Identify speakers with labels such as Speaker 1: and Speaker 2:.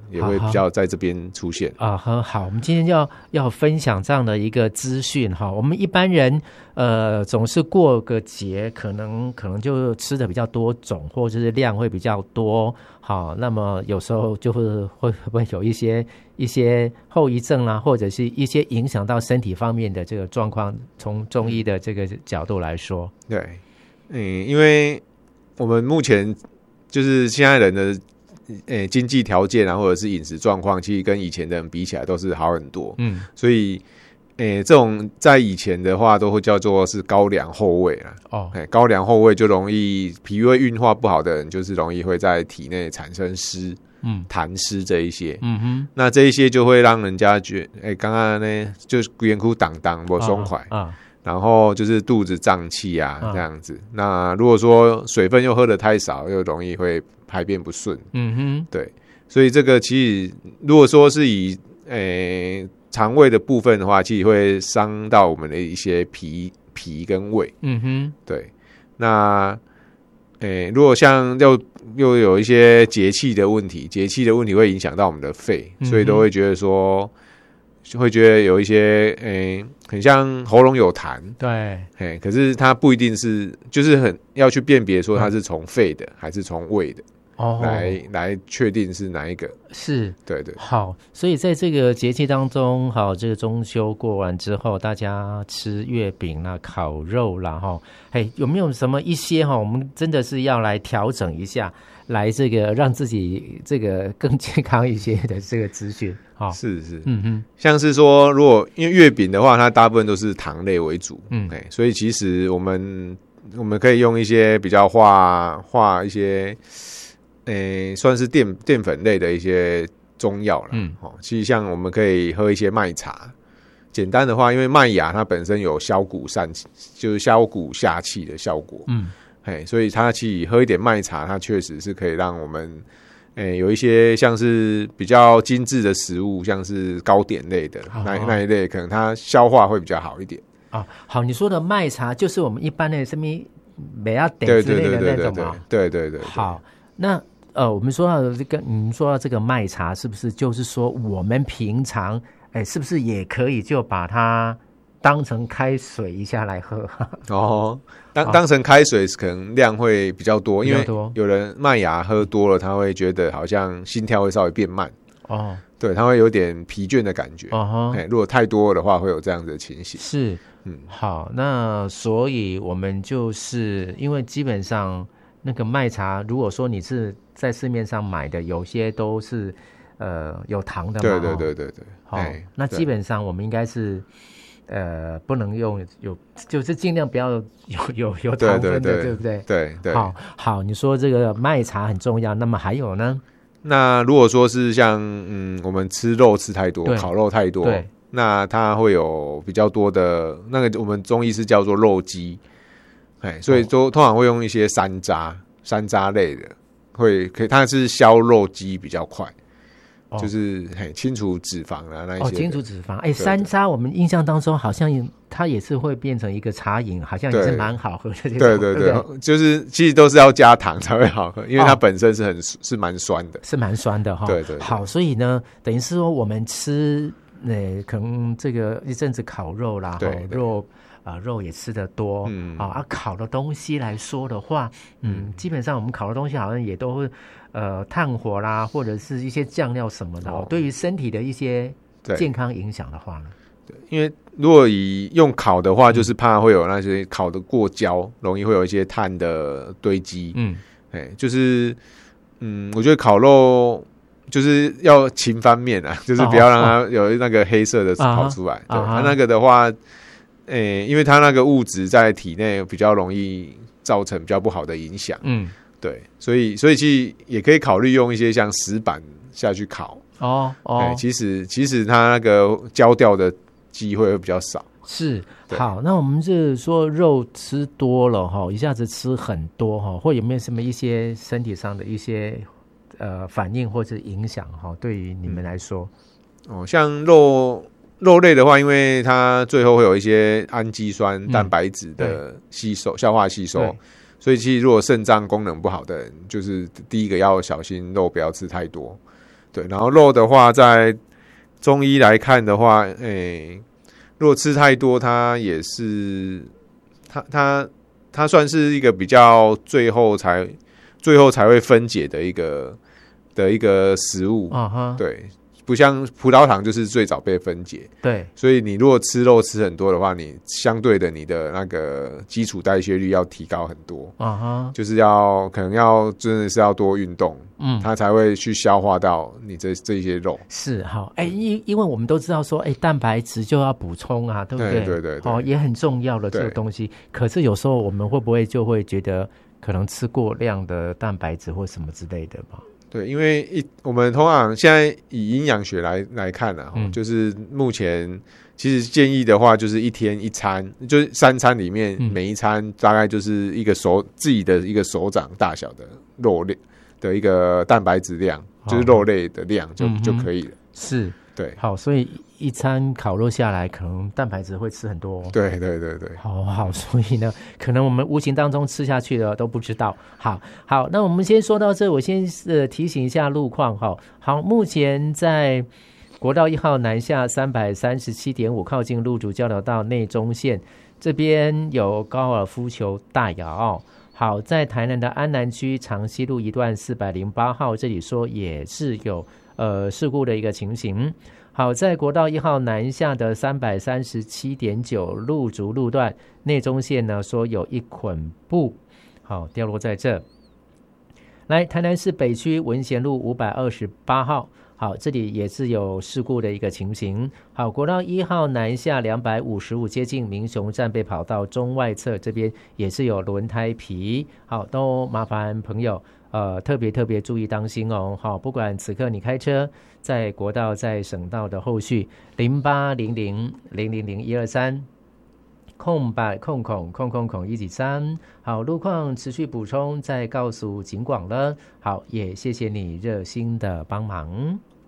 Speaker 1: 也会比较在这边出现
Speaker 2: 啊。很好，我们今天要分享这样的一个资讯哈。我们一般人总是过个节，可能就吃的比较多种，或者是量会比较多。好，那么有时候就会不会有一些后遗症啦，或者是一些影响到身体方面的这个状况，从中医的这个角度来说。
Speaker 1: 对，因为我们目前就是现在人的经济条件啊，或者是饮食状况，其实跟以前的人比起来都是好很多。所以这种在以前的话都会叫做是高粱后味啦。高粱后味就容易脾胃运化不好的人，就是容易会在体内产生湿。痰湿这一些，那这一些就会让人家觉刚刚呢就是规身躯当不松快然后就是肚子胀气啊这样子。那如果说水分又喝得太少，又容易会排便不顺。对，所以这个其实如果说是以肠胃的部分的话，其实会伤到我们的一些脾跟胃。对，那如果像又有一些节气的问题会影响到我们的肺，所以都会觉得说，会觉得有一些很像喉咙有痰。对，可是它不一定是，就是很要去辨别说它是从肺的还是从胃的。来确定是哪一个。是，对对。
Speaker 2: 好，所以在这个节气当中，好，这个中秋过完之后，大家吃月饼啦、烤肉啦，哈，有没有什么一些我们真的是要来调整一下，来这个让自己这个更健康一些的这个资讯？
Speaker 1: 是，像是说，如果因为月饼的话，它大部分都是糖类为主，所以其实我们可以用一些比较化一些。算是淀粉类的一些中药啦。其实像我们可以喝一些麦茶，简单的话，因为麦芽它本身有消谷散气，就是消谷下气的效果。所以它其实喝一点麦茶，它确实是可以让我们有一些像是比较精致的食物，像是糕点类的那一类，可能它消化会比较好一点。
Speaker 2: 好，你说的麦茶就是我们一般的什么美亚点之类的那种吗？
Speaker 1: 对。
Speaker 2: 好，那我们说到你说到这个麦茶，是不是就是说我们平常是不是也可以就把它当成开水一下来喝？
Speaker 1: 当成开水可能量会比较多，因为有人麦芽喝多了，他会觉得好像心跳会稍微变慢。对，他会有点疲倦的感觉。如果太多的话，会有这样子的情形。是，好，那所以我们就是因为基本上那个麦茶，如果说你是在市面上买的，有些都是有糖的嘛。对。那基本上我们应该是不能用就是尽量不要有糖分的，对不对？对。好，你说这个麦茶很重要，那么还有呢？ 那如果说是像我们吃肉吃太多，烤肉太多，那它会有比较多的那个我们中医是叫做肉鸡。所以通常会用一些山楂类的，它是消肉鸡比较快，就是清除脂肪啊那一些。
Speaker 2: 清除脂肪。山楂我们印象当中好像它也是会变成一个茶饮，好像也是蛮好喝的。
Speaker 1: 对，就是其实都是要加糖才会好喝，因为它本身是蛮酸的，
Speaker 2: 是蛮酸的哈。对。好，所以呢，等于是说我们吃可能这个一阵子烤肉啦，肉也吃得多，烤的东西来说的话，基本上我们烤的东西好像也都会炭火啦，或者是一些酱料什么的，对于身体的一些健康影响的话呢，
Speaker 1: 对，因为如果用烤的话，就是怕会有那些烤的过焦，容易会有一些碳的堆积。就是我觉得烤肉就是要勤翻面啊，就是不要让它有那个黑色的跑出来。对，它那个的话。因为它那个物质在体内比较容易造成比较不好的影响。对，所以其实也可以考虑用一些像石板下去烤。其实它那个焦掉的机会会比较少。是，好，那我们是说肉吃多了一下子吃很多或有没有什么一些身体上的一些反应或者影响对于你们来说？像肉类的话，因为它最后会有一些氨基酸、蛋白质的消化吸收，所以其实如果肾脏功能不好的人，就是第一个要小心肉不要吃太多。 对，然后肉的话，在中医来看的话，如果吃太多，它也是它算是一个比较最后才会分解的一个食物，对，不像葡萄糖就是最早被分解，
Speaker 2: 对，
Speaker 1: 所以你如果吃肉吃很多的话，你相对的你的那个基础代谢率要提高很多，就是可能要真的是要多运动，它才会去消化到你这些肉。是
Speaker 2: 好，因为我们都知道说，蛋白质就要补充啊，对不对？对，也很重要的这个东西。可是有时候我们会不会就会觉得可能吃过量的蛋白质或什么之类的嘛？
Speaker 1: 对，因为我们通常现在以营养学来看啊，就是目前其实建议的话，就是一天一餐，就是3餐里面每一餐大概就是自己的一个手掌大小的肉类的一个蛋白质量，就是肉类的量就可以了。是，对，好，所以一餐烤肉下来，可能蛋白质会吃很多。对，好，所以呢，可能我们无形当中吃下去的都不知道。好，那我们先说到这，我先提醒一下路况哈。好，目前在国道1号南下337.5靠近路竹交流道内中线这边有高尔夫球大摇。好，在台南的安南区长西路一段408号，这里说也是有事故的一个情形。好，在国道1号南下的337.9路竹路段内中线呢，说有一捆布好掉落在这。来，台南市北区文贤路528号，好，这里也是有事故的一个情形。好，国道1号南下255接近民雄站北跑道中外侧这边也是有轮胎皮，好，都麻烦朋友特别注意当心哦。好，不管此刻你开车在国道在省道的后续0800000123空白空193，好，路况持续补充再告诉警广了。好，也谢谢你热心的帮忙。